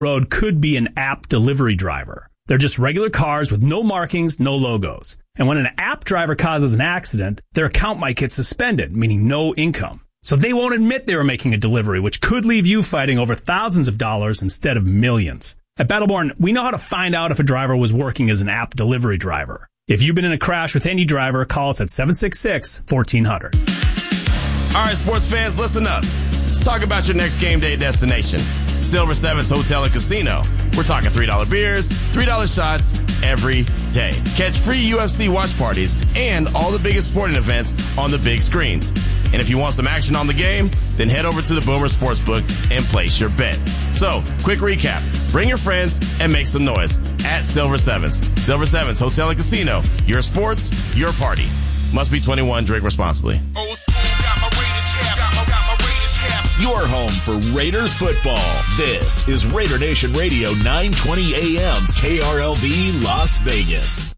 road could be an app delivery driver. They're just regular cars with no markings, no logos. And when an app driver causes an accident, their account might get suspended, meaning no income. So they won't admit they were making a delivery, which could leave you fighting over thousands of dollars instead of millions. At Battleborn, we know how to find out if a driver was working as an app delivery driver. If you've been in a crash with any driver, call us at 766-1400. All right, sports fans, listen up. Let's talk about your next game day destination. Silver Sevens Hotel and Casino. We're talking $3 beers, $3 shots every day. Catch free UFC watch parties and all the biggest sporting events on the big screens. And if you want some action on the game, then head over to the Boomer Sportsbook and place your bet. So, quick recap. Bring your friends and make some noise at Silver Sevens. Silver Sevens Hotel and Casino. Your sports, your party. Must be 21. Drink responsibly. Your home for Raiders football. This is Raider Nation Radio 920 AM, KRLV, Las Vegas.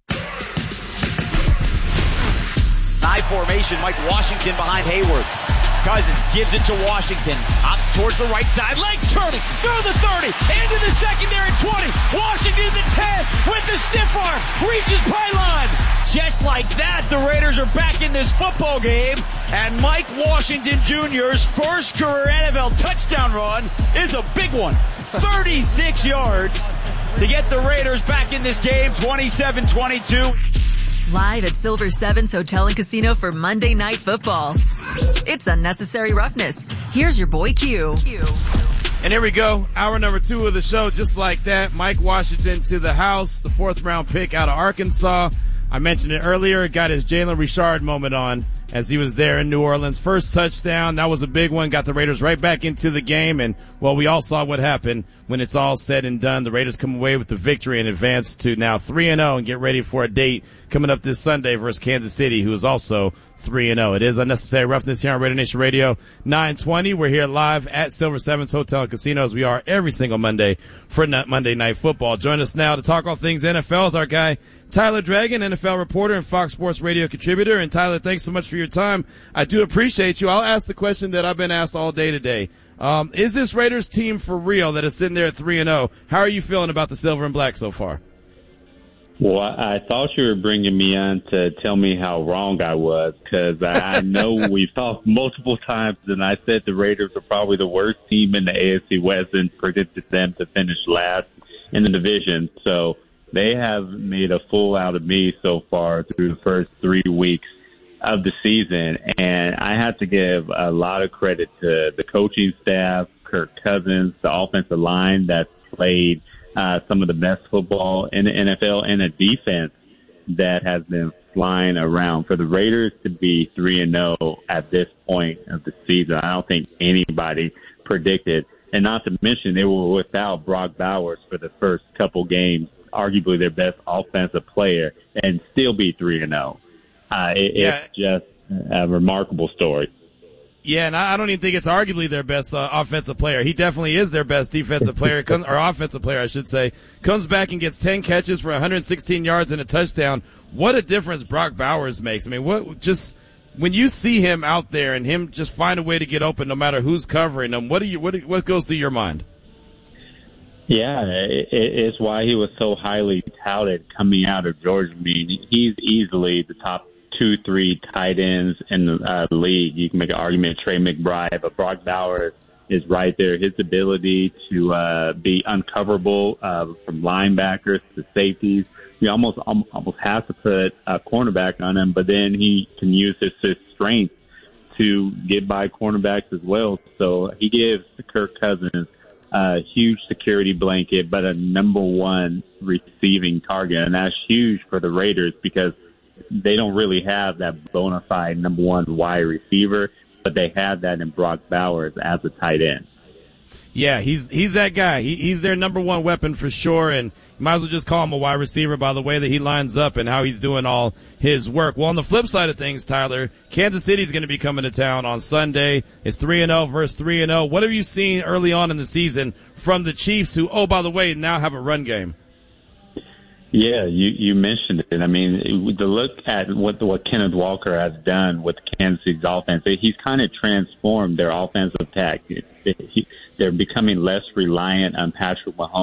High formation, Mike Washington behind Hayward. Cousins gives it to Washington. Up towards the right side. Legs turning through the 30. Into the secondary 20. Washington to the 10 with the stiff arm. Reaches pylon. Just like that, the Raiders are back in this football game. And Mike Washington Jr.'s first career NFL touchdown run is a big one. 36 yards to get the Raiders back in this game. 27-22. Live at Silver Sevens Hotel and Casino for Monday Night Football. It's Unnecessary Roughness. Here's your boy Q. And here we go. Hour number 2 of the show, just like that. Mike Washington to the house, the 4th round pick out of Arkansas. I mentioned it earlier, got his Jalen Richard moment on as he was there in New Orleans. First touchdown, that was a big one, got the Raiders right back into the game, and, well, we all saw what happened when it's all said and done. The Raiders come away with the victory and advance to now 3-0 and get ready for a date coming up this Sunday versus Kansas City, who is also 3-0. It is Unnecessary Roughness here on Raider Nation Radio 920. We're here live at Silver Sevens Hotel and Casino, as we are every single Monday for Monday Night Football. Join us now to talk all things NFL is our guy, Tyler Dragon, NFL reporter and Fox Sports Radio contributor. And Tyler, thanks so much for your time. I do appreciate you. I'll ask the question that I've been asked all day today. Is this Raiders team for real that is sitting there at 3-0? How are you feeling about the silver and black so far? Well, I thought you were bringing me on to tell me how wrong I was, because I know we've talked multiple times, and I said the Raiders are probably the worst team in the AFC West and predicted them to finish last in the division. So they have made a fool out of me so far through the first 3 weeks of the season, and I have to give a lot of credit to the coaching staff, Kirk Cousins, the offensive line that's played some of the best football in the NFL, and a defense that has been flying around. For the Raiders to be 3-0 at this point of the season, I don't think anybody predicted. And not to mention, they were without Brock Bowers for the first couple games, arguably their best offensive player, and still be 3-0. It's just a remarkable story. Yeah, and I don't even think it's arguably their best offensive player. He definitely is their best defensive player, or offensive player, I should say. Comes back and gets 10 catches for 116 yards and a touchdown. What a difference Brock Bowers makes. I mean, when you see him out there and him just find a way to get open no matter who's covering him, what goes through your mind? Yeah, it's why he was so highly touted coming out of Georgia. I mean, he's easily the top 2-3 tight ends in the league. You can make an argument Trey McBride, but Brock Bowers is right there. His ability to be uncoverable from linebackers to safeties. You almost have to put a cornerback on him, but then he can use his strength to get by cornerbacks as well. So he gives Kirk Cousins a huge security blanket, but a number one receiving target. And that's huge for the Raiders because they don't really have that bona fide number one wide receiver, but they have that in Brock Bowers as a tight end. Yeah, he's that guy. He's their number one weapon for sure, and you might as well just call him a wide receiver by the way that he lines up and how he's doing all his work. Well, on the flip side of things, Tyler, Kansas City's going to be coming to town on Sunday. It's 3-0 versus 3-0. What have you seen early on in the season from the Chiefs, who, oh, by the way, now have a run game? Yeah, you mentioned it. I mean, to look at what Kenneth Walker has done with Kansas City's offense, he's kind of transformed their offensive attack. they're becoming less reliant on Patrick Mahomes.